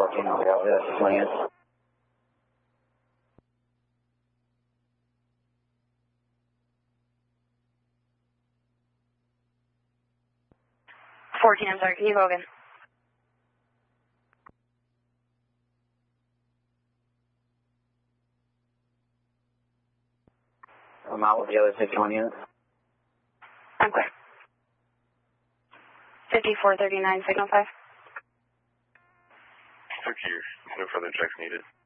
14, I'll be out with 20 units. I'm sorry, can you go again? I'm out with the other 61 units. I'm clear. 5439, signal 5. Okay, no further checks needed.